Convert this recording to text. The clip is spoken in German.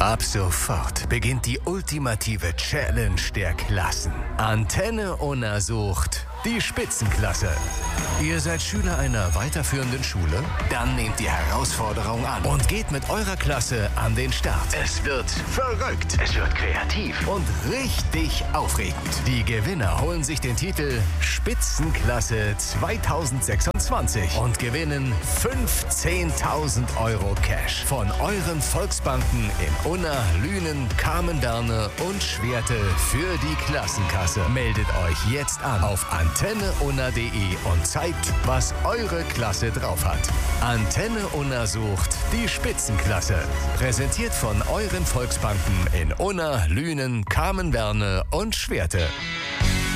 Ab sofort beginnt die ultimative Challenge der Klassen. Antenne Unna sucht die Spitzenklasse. Ihr seid Schüler einer weiterführenden Schule? Dann nehmt die Herausforderung an und geht mit eurer Klasse an den Start. Es wird verrückt, es wird kreativ und richtig aufregend. Die Gewinner holen sich den Titel Spitzenklasse 2026 und gewinnen 15.000 € Cash von euren Volksbanken in Unna, Lünen, Carmen-Berne und Schwerte für die Klassenkasse. Meldet euch jetzt an auf antenneunna.de und zeigt, was eure Klasse drauf hat. Antenne Unna sucht die Spitzenklasse. Präsentiert von euren Volksbanken in Unna, Lünen, Carmen-Berne und Schwerte.